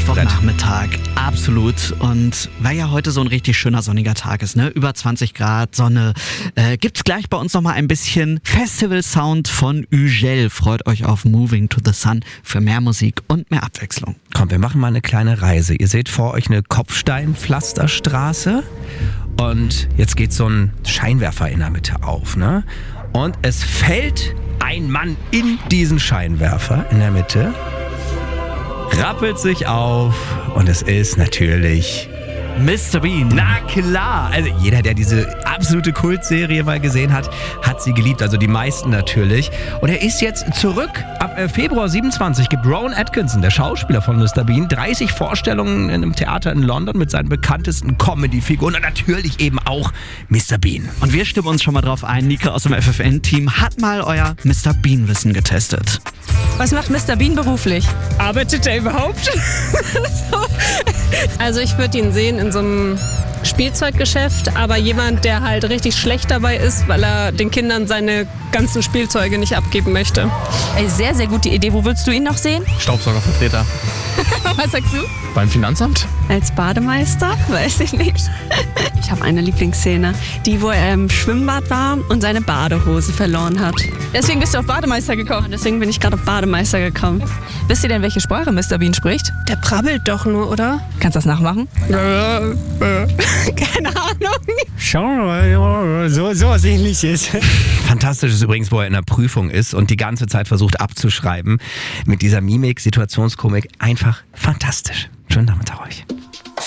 Mittwochnachmittag, absolut. Und weil ja heute so ein richtig schöner sonniger Tag ist, ne? Über 20 Grad, Sonne, gibt's gleich bei uns nochmal ein bisschen Festival-Sound von Ugel. Freut euch auf Moving to the Sun für mehr Musik und mehr Abwechslung. Komm, wir machen mal eine kleine Reise. Ihr seht vor euch eine Kopfsteinpflasterstraße und jetzt geht so ein Scheinwerfer in der Mitte auf, ne? Und es fällt ein Mann in diesen Scheinwerfer in der Mitte, rappelt sich auf und es ist natürlich Mr. Bean. Na klar, also jeder, der diese absolute Kultserie mal gesehen hat, hat sie geliebt, also die meisten natürlich. Und er ist jetzt zurück. Ab Februar 27 gibt Rowan Atkinson, der Schauspieler von Mr. Bean, 30 Vorstellungen in einem Theater in London mit seinen bekanntesten Comedy-Figuren und natürlich eben auch Mr. Bean. Und wir stimmen uns schon mal drauf ein. Nika aus dem FFN-Team hat mal euer Mr. Bean-Wissen getestet. Was macht Mr. Bean beruflich? Arbeitet er überhaupt? Also ich würde ihn sehen in so einem Spielzeuggeschäft, aber jemand, der halt richtig schlecht dabei ist, weil er den Kindern seine ganzen Spielzeuge nicht abgeben möchte. Ey, sehr, sehr gute Idee. Wo würdest du ihn noch sehen? Staubsaugervertreter. Was sagst du? Beim Finanzamt? Als Bademeister? Weiß ich nicht. Ich habe eine Lieblingsszene. Die, wo er im Schwimmbad war und seine Badehose verloren hat. Deswegen bist du auf Bademeister gekommen. Und deswegen bin ich gerade auf Bademeister gekommen. Wisst ihr denn, welche Sprache Mr. Bean spricht? Der brabbelt doch nur, oder? Kannst du das nachmachen? Keine Ahnung. Schau mal, so was Ähnliches. Fantastisch ist übrigens, wo er in der Prüfung ist und die ganze Zeit versucht abzuschreiben. Mit dieser Mimik, Situationskomik, einfach fantastisch. Schönen Nachmittag euch.